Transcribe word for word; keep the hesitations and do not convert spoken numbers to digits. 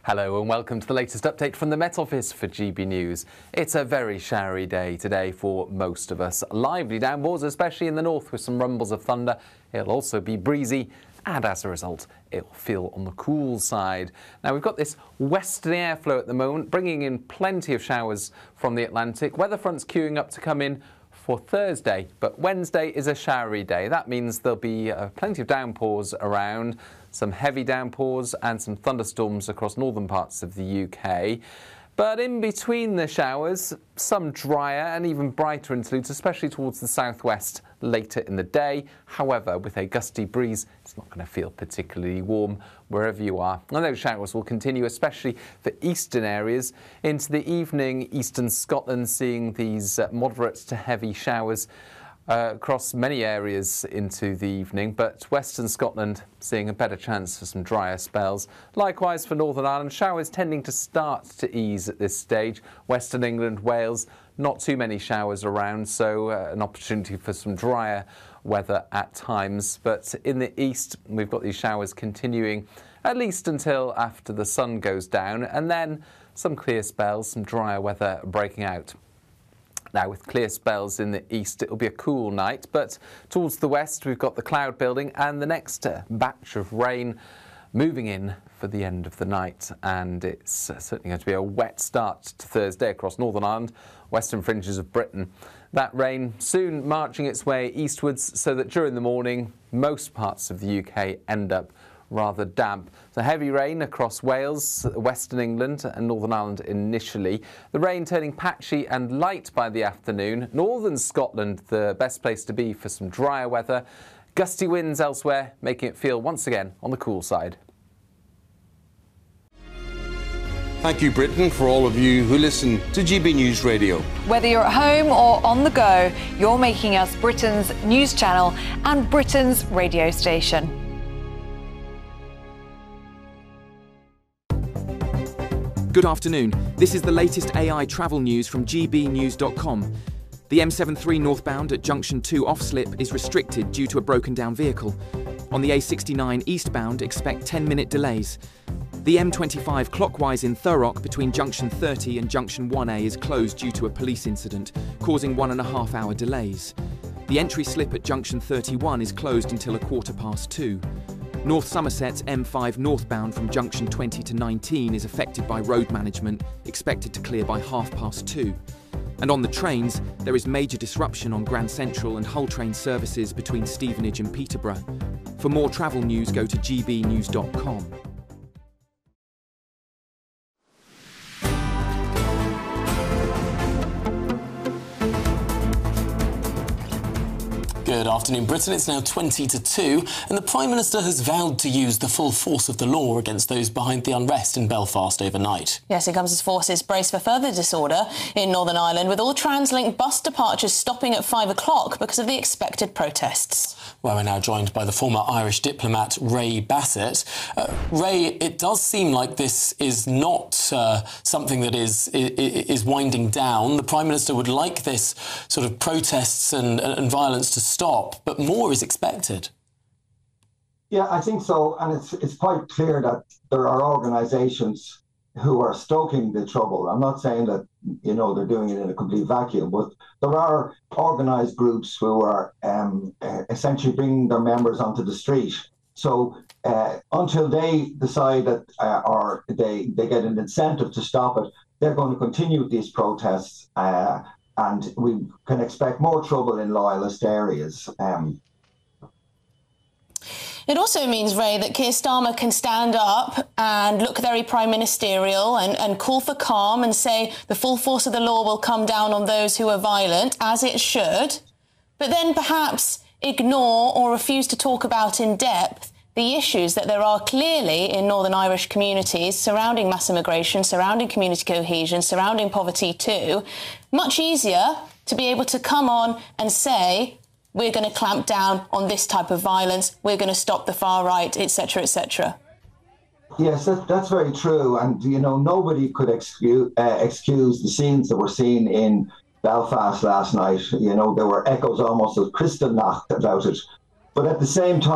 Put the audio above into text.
Hello and welcome to the latest update from the Met Office for G B News. It's a very showery day today for most of us. Lively downpours, especially in the north, with some rumbles of thunder. It'll also be breezy, and as a result, it'll feel on the cool side. Now, we've got this westerly airflow at the moment, bringing in plenty of showers from the Atlantic. Weather fronts queuing up to come in for Thursday, but Wednesday is a showery day. That means there'll be uh, plenty of downpours around, some heavy downpours and some thunderstorms across northern parts of the U K. But in between the showers, some drier and even brighter interludes, especially towards the southwest later in the day. However, with a gusty breeze, it's not going to feel particularly warm wherever you are. And those showers will continue, especially for eastern areas. Into the evening, eastern Scotland seeing these uh, moderate to heavy showers Uh, across many areas into the evening, but western Scotland seeing a better chance for some drier spells. Likewise for Northern Ireland, showers tending to start to ease at this stage. Western England, Wales, not too many showers around, so uh, an opportunity for some drier weather at times. But in the east, we've got these showers continuing at least until after the sun goes down, and then some clear spells, some drier weather breaking out. Now, with clear spells in the east, it'll be a cool night, but towards the west, we've got the cloud building and the next uh, batch of rain moving in for the end of the night. And it's uh, certainly going to be a wet start to Thursday across Northern Ireland, western fringes of Britain. That rain soon marching its way eastwards, so that during the morning, most parts of the U K end up rather damp. So heavy rain across Wales, western England and Northern Ireland initially. The rain turning patchy and light by the afternoon. Northern Scotland, the best place to be for some drier weather. Gusty winds elsewhere, making it feel once again on the cool side. Thank you, Britain, for all of you who listen to G B News Radio. Whether you're at home or on the go, you're making us Britain's news channel and Britain's radio station. Good afternoon. This is the latest A I travel news from G B news dot com. The M seventy-three northbound at Junction two off-slip is restricted due to a broken-down vehicle. On the A sixty-nine eastbound, expect ten-minute delays. The M twenty-five clockwise in Thurrock between Junction thirty and Junction one A is closed due to a police incident, causing one and a half hour delays. The entry slip at Junction thirty-one is closed until a quarter past two. North Somerset's M five northbound from Junction twenty to nineteen is affected by road management, expected to clear by half past two. And on the trains, there is major disruption on Grand Central and Hull train services between Stevenage and Peterborough. For more travel news, go to G B news dot com. Good afternoon, Britain. It's now twenty to two, and the Prime Minister has vowed to use the full force of the law against those behind the unrest in Belfast overnight. Yes, it comes as forces brace for further disorder in Northern Ireland, with all Translink bus departures stopping at five o'clock because of the expected protests. Well, we're now joined by the former Irish diplomat Ray Bassett. Uh, Ray, it does seem like this is not uh, something that is, is is winding down. The Prime Minister would like this sort of protests and, and violence to stop, but more is expected. Yeah, I think so. And it's it's quite clear that there are organisations who are stoking the trouble. I'm not saying that, you know, they're doing it in a complete vacuum, but there are organised groups who are um, uh, essentially bringing their members onto the street. So uh, until they decide that uh, or they, they get an incentive to stop it, they're going to continue these protests. Uh, And we can expect more trouble in loyalist areas. Um, It also means, Ray, that Keir Starmer can stand up and look very prime ministerial and, and call for calm and say the full force of the law will come down on those who are violent, as it should, but then perhaps ignore or refuse to talk about in depth the issues that there are clearly in Northern Irish communities surrounding mass immigration, surrounding community cohesion, surrounding poverty too. Much easier to be able to come on and say, we're going to clamp down on this type of violence, we're going to stop the far right, et cetera, et cetera. Yes, that, that's very true. And, you know, nobody could excuse, uh, excuse the scenes that were seen in Belfast last night. You know, there were echoes almost of Kristallnacht about it. But at the same time,